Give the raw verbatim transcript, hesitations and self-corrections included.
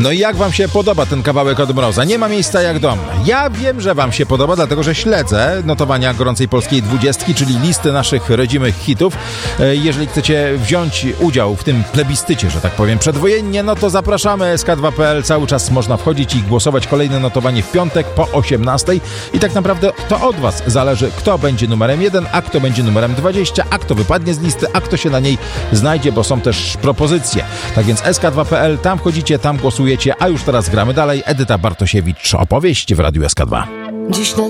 No i jak wam się podoba ten kawałek od Mroza? Nie ma miejsca jak dom. Ja wiem, że wam się podoba, dlatego że śledzę notowania gorącej polskiej dwudziestki, czyli listy naszych rodzimych hitów. Jeżeli chcecie wziąć udział w tym plebiscycie, że tak powiem, przedwojennie, no to zapraszamy S K dwa kropka P L. Cały czas można wchodzić i głosować. Kolejne notowanie w piątek po osiemnastej. I tak naprawdę to od was zależy, kto będzie numerem jeden, a kto będzie numerem dwadzieścia, a kto wypadnie z listy, a kto się na niej znajdzie, bo są też propozycje. Tak więc S K dwa kropka P L, tam wchodzicie, tam głosujecie, a już teraz gramy dalej. Edyta Bartosiewicz, opowieść w Radiu S K dwa. Dziś nad